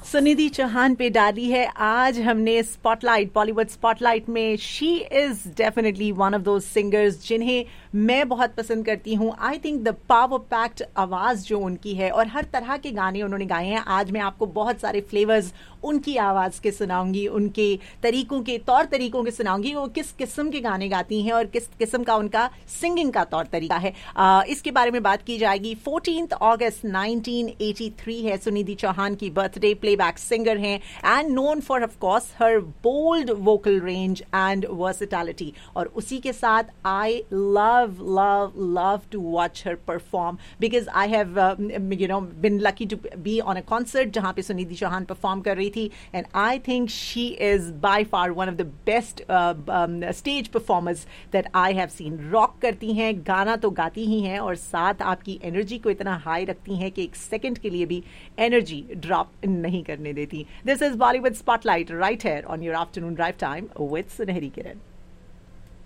सुनिधि चौहान पे डाली है आज हमने स्पॉटलाइट, बॉलीवुड स्पॉटलाइट में। She is definitely one of those singers जिन्हें मैं बहुत पसंद करती हूँ। I think the power packed आवाज जो उनकी है और हर तरह के गाने उन्होंने गाए हैं। आज मैं आपको बहुत सारे फ्लेवर्स उनकी आवाज के सुनाऊंगी, उनके तरीकों के तौर तरीकों के सुनाऊंगी, वो किस किस्म के गाने गाती हैं और किस किस्म का उनका सिंगिंग का तौर तरीका है। इसके बारे में बात की जाएगी। 14 अगस्त 1983 है सुनिधि चौहान की बर्थडे। प्लेबैक सिंगर हैं and known for of course her bold vocal range and versatility. और उसी के साथ आई love love love to watch her perform because I have been lucky to be on a concert जहाँ पे Sunidhi Chauhan perform कर रही थी and I think she is by far one of the best stage performers that I have seen. Rock करती हैं, गाना तो गाती ही हैं और साथ आपकी एनर्जी को इतना हाई रखती हैं कि एक सेकंड के लिए भी एनर्जी ड्रॉप नहीं करने देती। This is Bollywood Spotlight right here on your afternoon drive time with सुनहरी किरण।